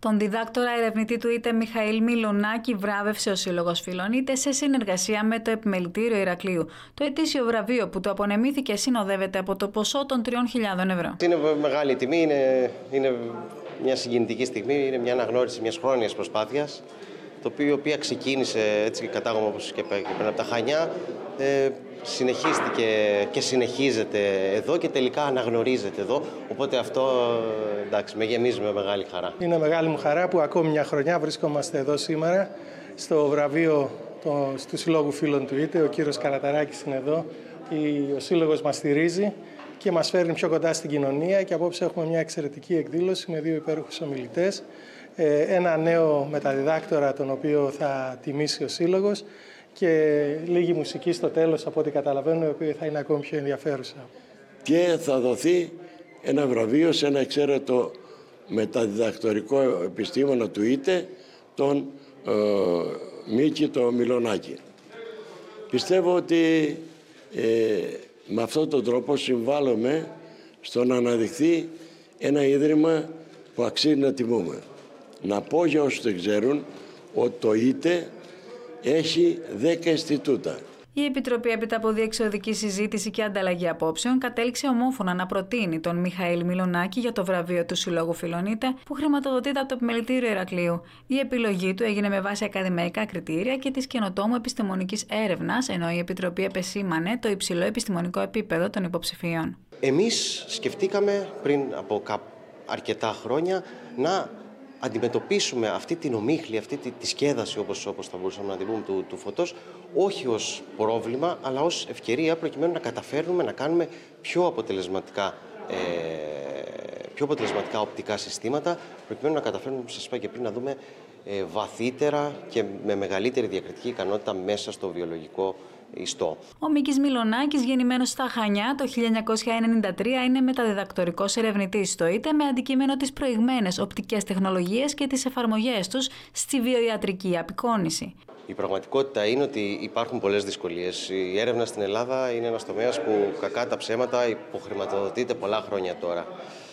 Τον διδάκτορα ερευνητή του ΙΤΕ Μιχαήλ Μιλονάκη βράβευσε ο Σύλλογος Φίλων ΙΤΕ σε συνεργασία με το Επιμελητήριο Ηρακλείου. Το ετήσιο βραβείο που το απονεμήθηκε συνοδεύεται από το ποσό των 3.000 ευρώ. Είναι μεγάλη τιμή, είναι μια συγκινητική στιγμή, είναι μια αναγνώριση μιας χρόνιας προσπάθειας, το οποίο ξεκίνησε έτσι κατάγομαι όπως και πριν από τα Χανιά, συνεχίστηκε και συνεχίζεται εδώ και τελικά αναγνωρίζεται εδώ, οπότε αυτό εντάξει, με γεμίζει με μεγάλη χαρά. Είναι μεγάλη μου χαρά που ακόμη μια χρονιά βρισκόμαστε εδώ σήμερα στο βραβείο του Συλλόγου Φίλων του ΙΤΕ. Ο κύριος Καραταράκης είναι εδώ, ο Σύλλογος μας στηρίζει και μας φέρνει πιο κοντά στην κοινωνία και απόψε έχουμε μια εξαιρετική εκδήλωση με δύο υπέροχους ομιλητές, ένα νέο μεταδιδάκτορα τον οποίο θα τιμήσει ο Σύλλογος και λίγη μουσική στο τέλος από ό,τι καταλαβαίνω, η οποία θα είναι ακόμη πιο ενδιαφέρουσα. Και θα δοθεί ένα βραβείο σε ένα εξαίρετο μεταδιδακτορικό επιστήμονα του ΙΤΕ, τον Μίκη το Μιλονάκη. Πιστεύω ότι με αυτόν τον τρόπο συμβάλλουμε στο να αναδειχθεί ένα ίδρυμα που αξίζει να τιμούμε. Να πω για όσους δεν ξέρουν ότι το ΙΤΕ έχει 10 Ινστιτούτα. Η Επιτροπή, έπειτα από διεξοδική συζήτηση και ανταλλαγή απόψεων, κατέληξε ομόφωνα να προτείνει τον Μιχαήλ Μιλονάκη για το βραβείο του Συλλόγου Φίλων ΙΤΕ, που χρηματοδοτείται από το Επιμελητήριο Ηρακλείου. Η επιλογή του έγινε με βάση ακαδημαϊκά κριτήρια και της καινοτόμου επιστημονικής έρευνας, ενώ η Επιτροπή επεσήμανε το υψηλό επιστημονικό επίπεδο των υποψηφίων. Εμείς σκεφτήκαμε πριν από αρκετά χρόνια να αντιμετωπίσουμε αυτή την ομίχλη, αυτή τη σκέδαση, όπως θα μπορούσαμε να την πούμε, του φωτός, όχι ως πρόβλημα, αλλά ως ευκαιρία, προκειμένου να καταφέρνουμε να κάνουμε πιο αποτελεσματικά οπτικά συστήματα, προκειμένου να καταφέρνουμε, όπως σας είπα και πριν, να δούμε βαθύτερα και με μεγαλύτερη διακριτική ικανότητα μέσα στο βιολογικό ιστό. Ο Μίκης Μιλονάκης, γεννημένος στα Χανιά το 1993, είναι μεταδιδακτορικός ερευνητής στο ΙΤΕ με αντικείμενο τις προηγμένες οπτικές τεχνολογίες και τις εφαρμογές τους στη βιοιατρική απεικόνηση. Η πραγματικότητα είναι ότι υπάρχουν πολλές δυσκολίες. Η έρευνα στην Ελλάδα είναι ένας τομέας που, κακά τα ψέματα, υποχρηματοδοτείται πολλά χρόνια τώρα.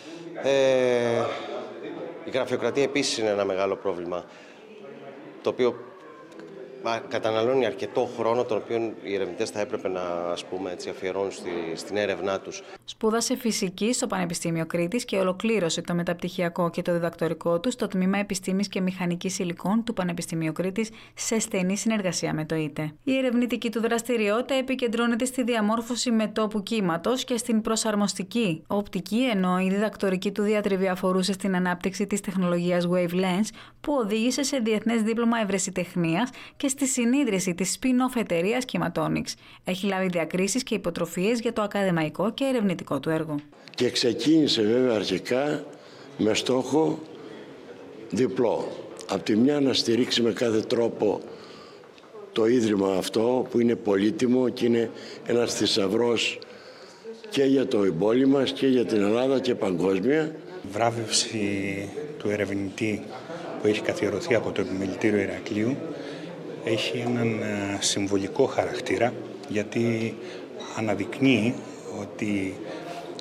Η γραφειοκρατία επίσης είναι ένα μεγάλο πρόβλημα, το οποίο καταναλώνει αρκετό χρόνο, τον οποίο οι ερευνητές θα έπρεπε να αφιερώνουν στην έρευνά τους. Σπούδασε φυσική στο Πανεπιστήμιο Κρήτης και ολοκλήρωσε το μεταπτυχιακό και το διδακτορικό του στο Τμήμα Επιστήμης και Μηχανικής Υλικών του Πανεπιστημίου Κρήτης σε στενή συνεργασία με το ΙΤΕ. Η ερευνητική του δραστηριότητα επικεντρώνεται στη διαμόρφωση μετώπου κύματος και στην προσαρμοστική οπτική, ενώ η διδακτορική του διατριβή αφορούσε στην ανάπτυξη της τεχνολογίας Wavelens, που οδήγησε σε διεθνές δίπλωμα ευρεσιτεχνίας και στη συνίδρυση της spin-off εταιρείας Kimatonics. Έχει λάβει διακρίσεις και υποτροφίες για το ακαδημαϊκό και ερευνητικό του έργο. Και ξεκίνησε βέβαια αρχικά με στόχο διπλό. Απ' τη μια να στηρίξει με κάθε τρόπο το ίδρυμα αυτό που είναι πολύτιμο και είναι ένας θησαυρός και για το εμπόλιο μας και για την Ελλάδα και παγκόσμια. Η βράβευση του ερευνητή που έχει καθιερωθεί από το Επιμελητήριο Ηρακλείου έχει έναν συμβολικό χαρακτήρα, γιατί αναδεικνύει ότι